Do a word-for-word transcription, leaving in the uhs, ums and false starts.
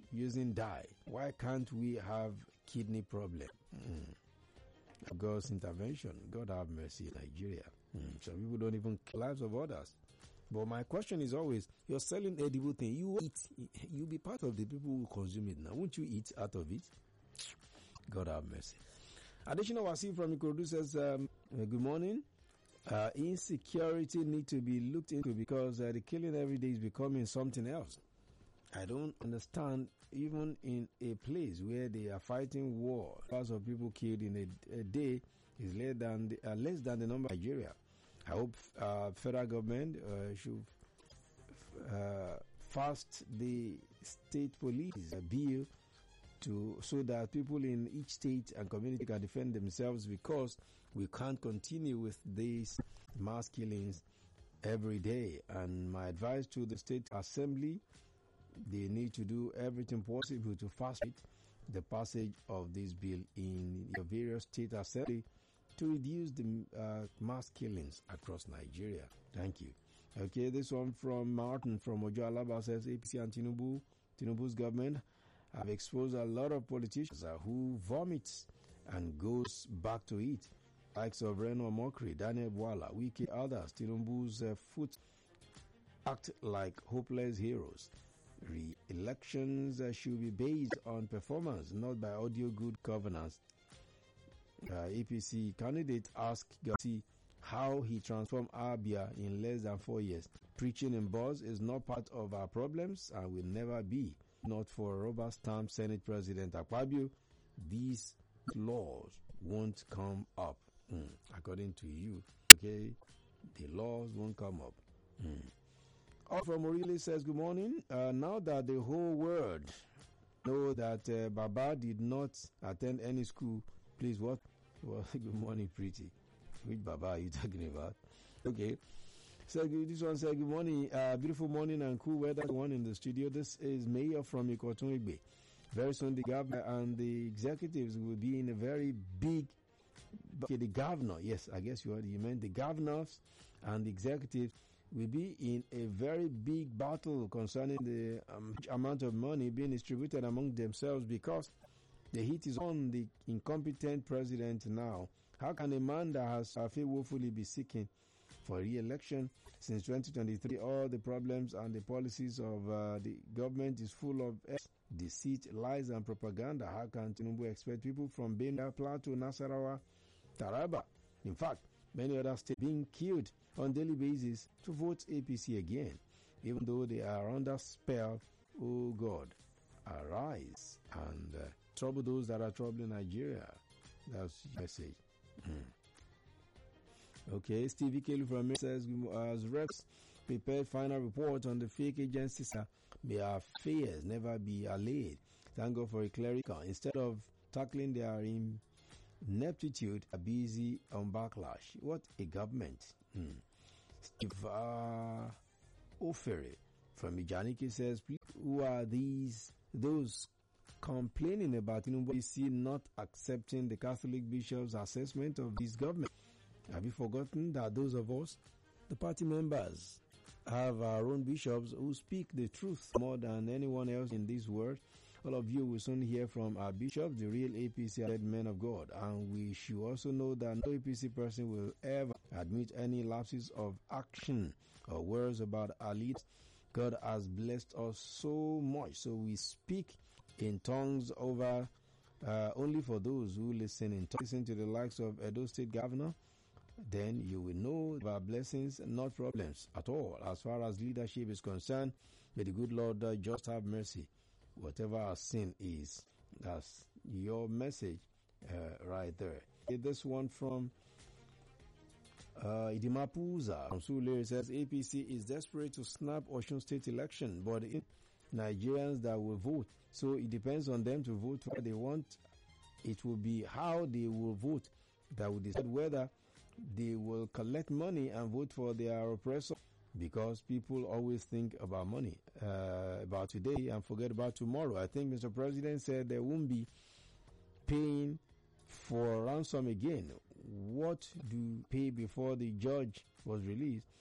using dye. Why can't we have kidney problem? Mm. God's intervention. God have mercy in Nigeria. Mm. Some people don't even kill lives of others. But my question is always, you're selling edible thing. You eat. You be part of the people who consume it now. Won't you eat out of it? God have mercy. Additional Wasi from Ikorodu says, um, good morning. Uh, insecurity need to be looked into because uh, the killing every day is becoming something else. I don't understand, even in a place where they are fighting war, lots of people killed in a, a day is less than the, uh, less than the number of Nigeria. I hope uh, federal government uh, should uh, fast the state police bill to so that people in each state and community can defend themselves, because we can't continue with these mass killings every day. And my advice to the state assembly, they need to do everything possible to fast the passage of this bill in your various state assembly to reduce the uh, mass killings across Nigeria. Thank you. Okay, this one from Martin from Ojo Alaba says A P C and Tinubu, Tinubu's government have exposed a lot of politicians uh, who vomit and goes back to it. Likes of Reno Mokri, Daniel Bwala, Wiki, others. Tinubu's uh, foot act like hopeless heroes. Re-elections uh, should be based on performance, not by audio good governance. Uh, A P C candidate asked Gati how he transformed Abia in less than four years. Preaching in bars is not part of our problems and will never be. Not for Robert Stamp, Senate President Akpabio, these laws won't come up. Mm. According to you, okay, the laws won't come up. Mm. All from Morili says, good morning. Uh, now that the whole world know that uh, Baba did not attend any school, please, what? Well, good morning, pretty. Which Baba are you talking about? Okay. So this one said, good morning, uh, beautiful morning and cool weather. One in the studio. This is Mayor from Ikotun Igbe. Very soon the governor and the executives will be in a very big, okay, the governor, yes, I guess you, you meant the governors and the executives will be in a very big battle concerning the um, amount of money being distributed among themselves, because the heat is on the incompetent president now. How can a man that has uh, failed woefully be seeking for re-election? Since twenty twenty-three, all the problems and the policies of uh, the government is full of deceit, lies and propaganda. How can Tinubu expect people from Benue, Plateau, Nasarawa, Taraba, in fact, many other states being killed on daily basis to vote A P C again, even though they are under spell? Oh God, arise and uh, trouble those that are troubling Nigeria. That's the message. Mm. Okay, Stevie Kelly from me says, as reps prepared final report on the fake agencies, may our fears never be allayed. Thank God for a clerical. Instead of tackling their ineptitude, are busy on backlash. What a government. Hmm. Steve uh, Ofere from Ijaniki says, who are these, those complaining about Tinubu not accepting the Catholic bishops' assessment of this government? Have you forgotten that those of us, the party members, have our own bishops who speak the truth more than anyone else in this world? All of you will soon hear from our bishops, the real A P C men of God. And we should also know that no A P C person will ever admit any lapses of action or words about our leaders. God has blessed us so much, so we speak in tongues over uh, only for those who listen in tongues. Listen to the likes of Edo State Governor, then you will know about blessings, not problems at all. As far as leadership is concerned, may the good Lord uh, just have mercy. Whatever our sin is, that's your message uh, right there. This one from uh, Idimapuza from Sule says, A P C is desperate to snap Osun State election, but in Nigerians that will vote, so it depends on them to vote where they want. It will be how they will vote that will decide whether they will collect money and vote for their oppressor, because people always think about money, uh, about today and forget about tomorrow. I think Mister President said there won't be paying for ransom again. What do you pay before the judge was released?